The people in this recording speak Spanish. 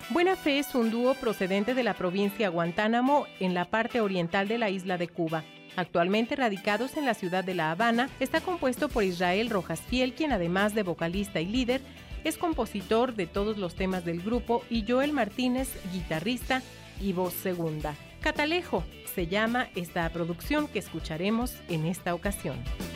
Buena Fe es un dúo procedente de la provincia Guantánamo en la parte oriental de la isla de Cuba. Actualmente radicados en la ciudad de La Habana, está compuesto por Israel Rojas Fiel, quien además de vocalista y líder, es compositor de todos los temas del grupo, y Joel Martínez, guitarrista y voz segunda. Catalejo se llama esta producción que escucharemos en esta ocasión.